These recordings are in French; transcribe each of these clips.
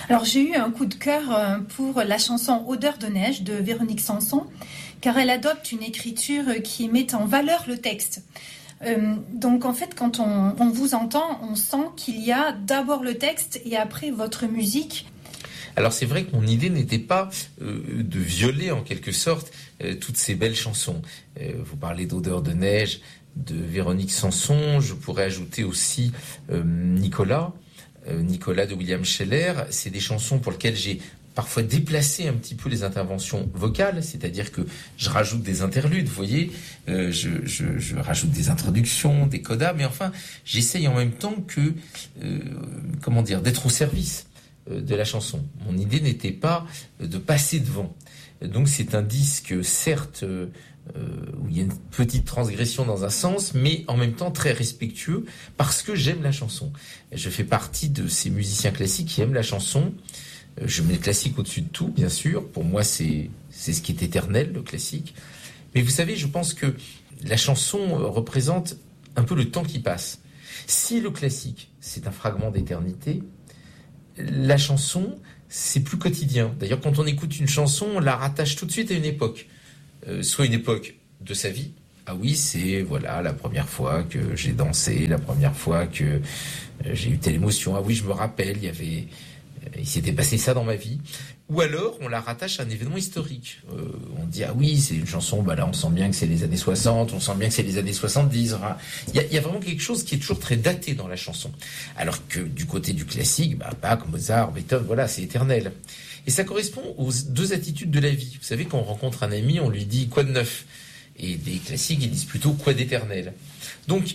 Alors j'ai eu un coup de cœur pour la chanson Odeur de neige de Véronique Sanson, car elle adopte une écriture qui met en valeur le texte. Donc en fait, quand on vous entend, on sent qu'il y a d'abord le texte et après votre musique. Alors c'est vrai que mon idée n'était pas de violer en quelque sorte toutes ces belles chansons. Vous parlez d'Odeur de neige de Véronique Sanson, je pourrais ajouter aussi Nicolas de William Scheller. C'est des chansons pour lesquelles j'ai parfois déplacé un petit peu les interventions vocales, c'est-à-dire que je rajoute des interludes, vous voyez, je rajoute des introductions, des codas, mais enfin, j'essaye en même temps que, d'être au service de la chanson. Mon idée n'était pas de passer devant. Donc c'est un disque, certes, où il y a une petite transgression dans un sens, mais en même temps très respectueux, parce que j'aime la chanson. Je fais partie de ces musiciens classiques qui aiment la chanson. Je mets le classique au-dessus de tout, bien sûr. Pour moi, c'est ce qui est éternel, le classique. Mais vous savez, je pense que la chanson représente un peu le temps qui passe. Si le classique, c'est un fragment d'éternité, la chanson, c'est plus quotidien. D'ailleurs, quand on écoute une chanson, on la rattache tout de suite à une époque. Soit une époque de sa vie. Ah oui, c'est la première fois que j'ai dansé, la première fois que j'ai eu telle émotion. Ah oui, je me rappelle, il s'était passé ça dans ma vie. Ou alors, on la rattache à un événement historique. On dit, ah oui, c'est une chanson, là, on sent bien que c'est les années 60, on sent bien que c'est les années 70. Il y a vraiment quelque chose qui est toujours très daté dans la chanson. Alors que du côté du classique, Bach, Mozart, Beethoven, c'est éternel. Et ça correspond aux deux attitudes de la vie. Vous savez, quand on rencontre un ami, on lui dit quoi de neuf? Et des classiques, ils disent plutôt quoi d'éternel. Donc,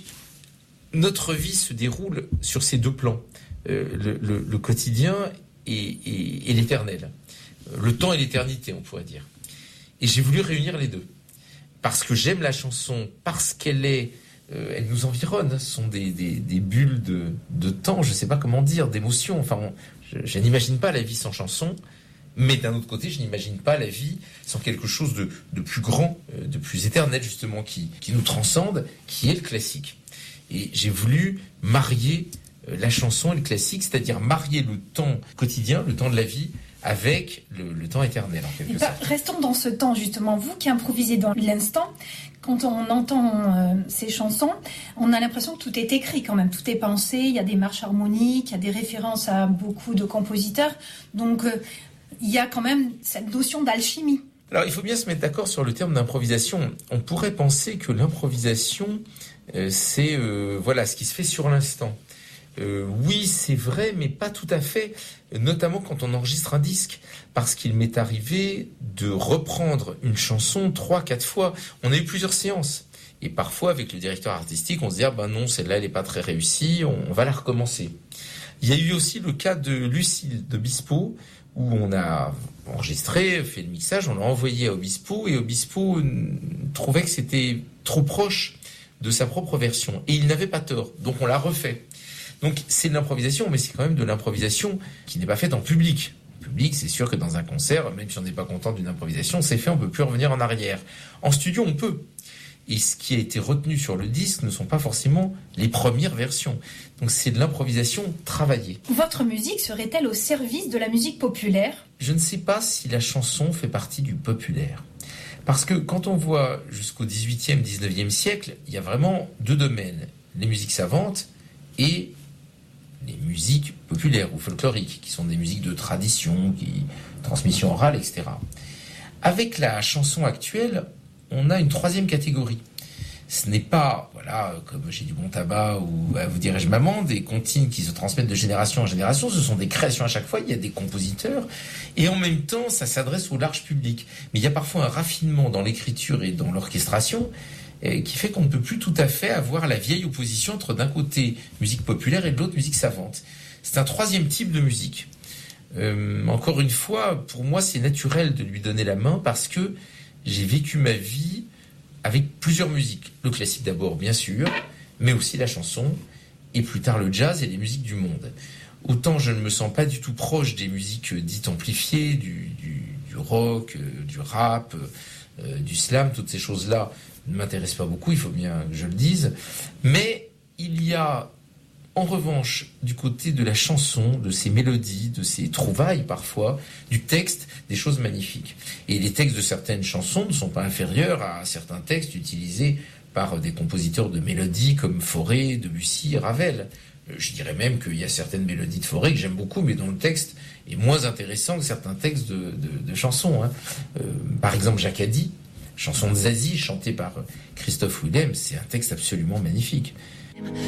notre vie se déroule sur ces deux plans. Le quotidien et l'éternel. Le temps et l'éternité, on pourrait dire. Et j'ai voulu réunir les deux. Parce que j'aime la chanson, parce qu'elle elle nous environne. Ce sont des bulles de temps, je ne sais pas comment dire, d'émotion. Enfin, je n'imagine pas la vie sans chanson. Mais d'un autre côté, je n'imagine pas la vie sans quelque chose de plus grand, de plus éternel, justement, qui nous transcende, qui est le classique. Et j'ai voulu marier la chanson et le classique, c'est-à-dire marier le temps quotidien, le temps de la vie, avec le temps éternel, en quelque sorte. Restons dans ce temps, justement. Vous qui improvisez dans l'instant, quand on entend ces chansons, on a l'impression que tout est écrit quand même, tout est pensé, il y a des marches harmoniques, il y a des références à beaucoup de compositeurs, donc il y a quand même cette notion d'alchimie. Alors, il faut bien se mettre d'accord sur le terme d'improvisation. On pourrait penser que l'improvisation, c'est ce qui se fait sur l'instant. Oui, c'est vrai, mais pas tout à fait, notamment quand on enregistre un disque, parce qu'il m'est arrivé de reprendre une chanson 3-4 fois. On a eu plusieurs séances, et parfois avec le directeur artistique, on se dit non, celle-là elle est pas très réussie, on va la recommencer. Il y a eu aussi le cas de Lucille d'Obispo, où on a enregistré, fait le mixage, on l'a envoyé à Obispo, et Obispo trouvait que c'était trop proche de sa propre version, et il n'avait pas tort, donc on l'a refait. Donc c'est de l'improvisation, mais c'est quand même de l'improvisation qui n'est pas faite en public. En public, c'est sûr que dans un concert, même si on n'est pas content d'une improvisation, c'est fait, on ne peut plus revenir en arrière. En studio, on peut. Et ce qui a été retenu sur le disque ne sont pas forcément les premières versions. Donc c'est de l'improvisation travaillée. Votre musique serait-elle au service de la musique populaire ? Je ne sais pas si la chanson fait partie du populaire. Parce que quand on voit jusqu'au XVIIIe, XIXe siècle, il y a vraiment deux domaines. Les musiques savantes et les musiques populaires ou folkloriques, qui sont des musiques de tradition, transmission orale, etc. Avec la chanson actuelle, on a une troisième catégorie. Ce n'est pas, comme J'ai du bon tabac ou Vous dirai-je maman, des comptines qui se transmettent de génération en génération, ce sont des créations à chaque fois, il y a des compositeurs, et en même temps, ça s'adresse au large public. Mais il y a parfois un raffinement dans l'écriture et dans l'orchestration qui fait qu'on ne peut plus tout à fait avoir la vieille opposition entre d'un côté musique populaire et de l'autre musique savante. C'est un troisième type de musique. Encore une fois, pour moi, c'est naturel de lui donner la main parce que j'ai vécu ma vie avec plusieurs musiques. Le classique d'abord, bien sûr, mais aussi la chanson, et plus tard le jazz et les musiques du monde. Autant je ne me sens pas du tout proche des musiques dites amplifiées, du rock, du rap, du slam, toutes ces choses-là ne m'intéressent pas beaucoup, il faut bien que je le dise. Mais il y a En revanche, du côté de la chanson, de ses mélodies, de ses trouvailles parfois, du texte, des choses magnifiques. Et les textes de certaines chansons ne sont pas inférieurs à certains textes utilisés par des compositeurs de mélodies comme Fauré, Debussy, Ravel. Je dirais même qu'il y a certaines mélodies de Fauré que j'aime beaucoup, mais dont le texte est moins intéressant que certains textes de chansons. Par exemple, Jacadi, chanson de Zazie, chantée par Christophe Willem, c'est un texte absolument magnifique.